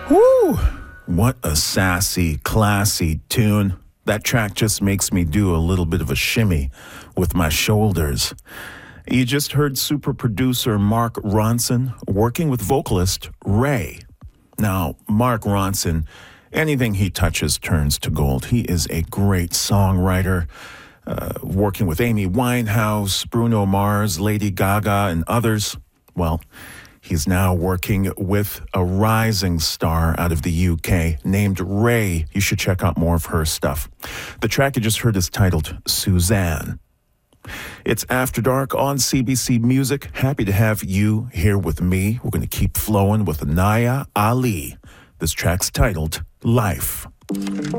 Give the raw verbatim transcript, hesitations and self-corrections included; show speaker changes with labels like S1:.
S1: Woo! What a sassy, classy tune. That track just makes me do a little bit of a shimmy with my shoulders. You just heard super producer Mark Ronson working with vocalist Ray. Now, Mark Ronson, anything he touches turns to gold. He is a great songwriter, uh, working with Amy Winehouse, Bruno Mars, Lady Gaga, and others. Well, he's now working with a rising star out of the U K named Ray. You should check out more of her stuff. The track you just heard is titled Suzanne. It's After Dark on C B C Music. Happy to have you here with me. We're going to keep flowing with Naya Ali. This track's titled Life.